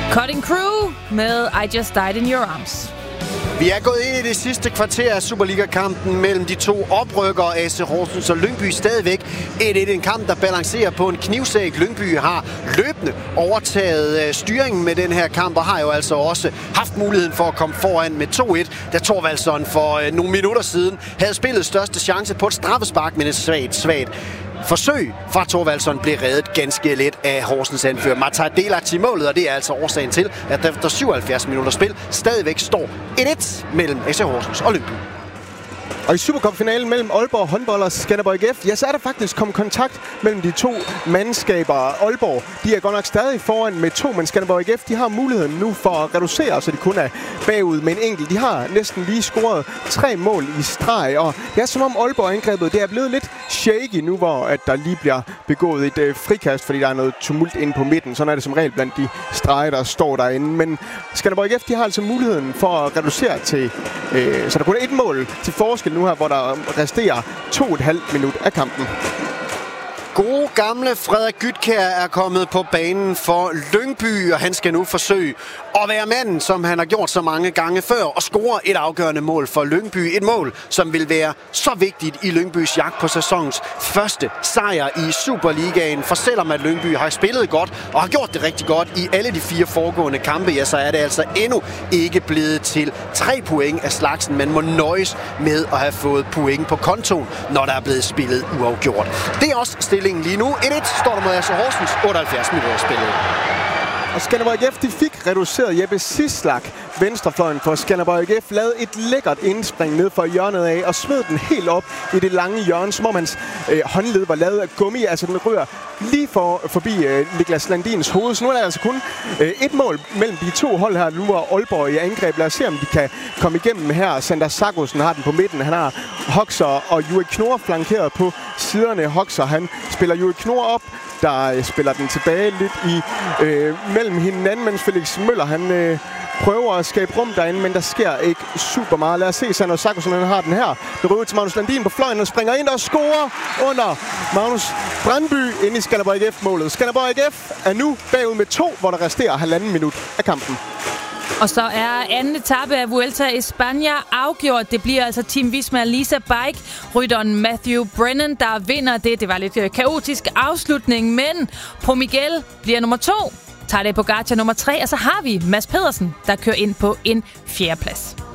Cutting Crew med I Just Died in Your Arms. Vi er gået ind i det sidste kvarter af Superliga-kampen mellem de to oprykkere, AC Horsens og Lyngby. Stadigvæk 1-1, en kamp, der balancerer på en knivsæg. Lyngby har løbende overtaget styringen med den her kamp, og har jo altså også haft muligheden for at komme foran med 2-1, da Thorvaldsson for nogle minutter siden havde spillet største chance på et straffespark, men et svagt forsøg fra Thorvaldsson blev reddet ganske let af Horsens anfører Matar Delac i målet, og det er altså årsagen til, at der efter 77 minutter spil stadigvæk står 1-1 mellem AC Horsens og Lyngby. Og i Supercup-finalen mellem Aalborg håndbold og Skanderborg IF, ja, så er der faktisk kommet kontakt mellem de to mandskaber. Aalborg, de er godt nok stadig foran med 2, men Skanderborg IF, de har muligheden nu for at reducere, så de kun er bagud med en enkelt. De har næsten lige scoret 3 mål i streg, og det er som om Aalborg-angrebet, det er blevet lidt shaky nu, hvor at der lige bliver begået et frikast, fordi der er noget tumult inde på midten. Sådan er det som regel blandt de streger, der står derinde. Men Skanderborg IF, de har altså muligheden for at reducere til, så der kun er 1 mål til forskel nu her, hvor der resterer 2,5 minut af kampen. Gode gamle Frederik Gytkjær er kommet på banen for Lyngby, og han skal nu forsøge at være manden, som han har gjort så mange gange før, og score et afgørende mål for Lyngby. Et mål, som vil være så vigtigt i Lyngbys jagt på sæsonens første sejr i Superligaen. For selvom at Lyngby har spillet godt og har gjort det rigtig godt i alle de 4 foregående kampe, ja, så er det altså endnu ikke blevet til 3 point af slagsen. Man må nøjes med at have fået point på kontoen, når der er blevet spillet uafgjort. Det er også stillingen lige nu. 1-1 står der mod AC Horsens, 78 minutter spillet. Og Skanderborg IF, de fik reduceret Jeppe Sislak. Venstrefløjen for Skanderborg IF lavede et lækkert indspring ned for hjørnet af og smed den helt op i det lange hjørne, som om hans håndled var lavet af gummi. Altså den rører lige forbi Niklas Landins hoved. Så nu er der altså kun 1 mål mellem de to hold her. Nu er Aalborg i angreb. Lad os se, om de kan komme igennem her. Sander Sargussen har den på midten. Han har Hoxer og Juri Knor flankeret på siderne. Hoxer, han spiller Juri Knor op. Der spiller den tilbage lidt i mellem hinanden, mens Felix Møller, han prøver at skabe rum derinde, men der sker ikke super meget. Lad os se, Sander Sargussen, han har den her. Det røver til Magnus Landin på fløjen og springer ind og scorer under Magnus Brandby inde i Skanderborg IF-målet. Skanderborg IF er nu bagud med 2, hvor der resterer 1,5 minut af kampen. Og så er anden etape af Vuelta a España afgjort. Det bliver altså Team Visma Lisa Bike. Rytteren Matthew Brennan, der vinder det. Det var lidt kaotisk afslutning, men Pro Miguel bliver nummer 2. Tadej Pogačar nummer 3, og så har vi Mads Pedersen, der kører ind på en 4. plads.